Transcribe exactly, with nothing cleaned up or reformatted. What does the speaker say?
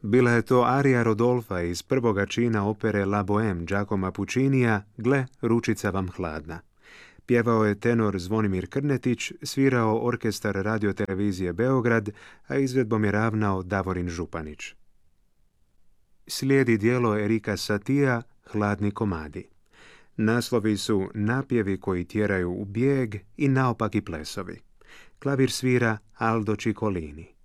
Bila je to arija Rodolfa iz prvoga čina opere La Bohème Giacomo Puccinija Gle, ručica vam hladna. Pjevao je tenor Zvonimir Krnetić, svirao orkestar radiotelevizije Beograd, a izvedbom je ravnao Davorin Županić. Slijedi djelo Erika Satija Hladni komadi. Naslovi su Napjevi koji tjeraju u bijeg i Naopaki plesovi. Klavir svira Aldo Ciccolini.